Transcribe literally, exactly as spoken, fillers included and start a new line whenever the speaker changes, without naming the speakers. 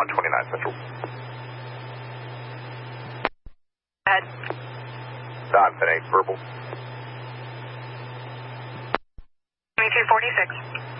one twenty-nine Central.
Ahead.
Dot ten eight, verbal.
twenty-two forty-six.